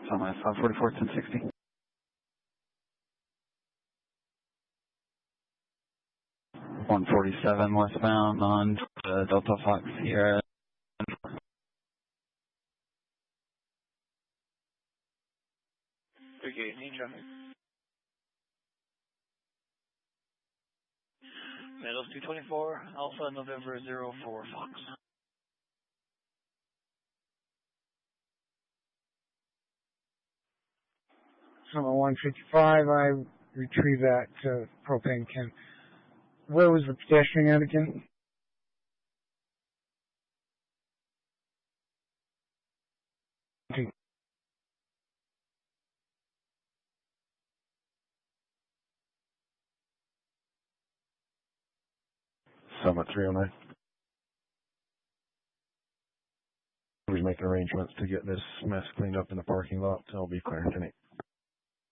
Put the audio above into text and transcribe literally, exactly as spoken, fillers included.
on my five forty-four, ten sixty. one forty-seven westbound on uh, Delta Fox Sierra. Okay, need traffic. Meadows two twenty-four, Alpha November zero four Fox. From a one fifty-five, I retrieve that uh, propane can. Where was the pedestrian at again? Okay. Summit three oh nine. We're making arrangements to get this mess cleaned up in the parking lot. I'll be clearing tonight.